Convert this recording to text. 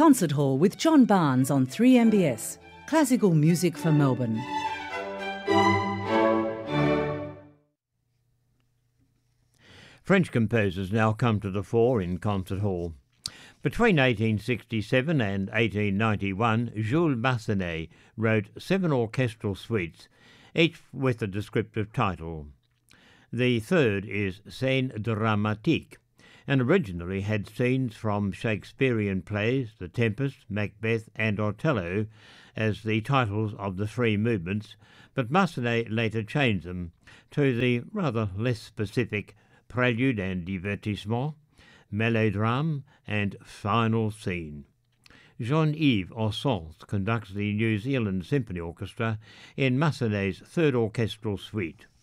Concert Hall with John Barnes on 3MBS. Classical music for Melbourne. French composers now come to the fore in Concert Hall. Between 1867 and 1891, Jules Massenet wrote 7 orchestral suites, each with a descriptive title. The third is Scènes dramatiques, and originally had scenes from Shakespearean plays, The Tempest, Macbeth and Othello, as the titles of the 3 movements, but Massenet later changed them to the rather less specific Prélude and Divertissement, Mélodrame and Final Scene. Jean-Yves Ossens conducts the New Zealand Symphony Orchestra in Massenet's third orchestral suite.